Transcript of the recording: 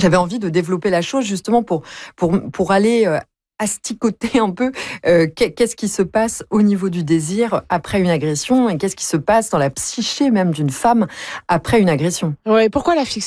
j'avais envie de développer la chose justement pour aller asticoter un peu qu'est-ce qui se passe au niveau du désir après une agression et qu'est-ce qui se passe dans la psyché même d'une femme après une agression. Ouais, pourquoi la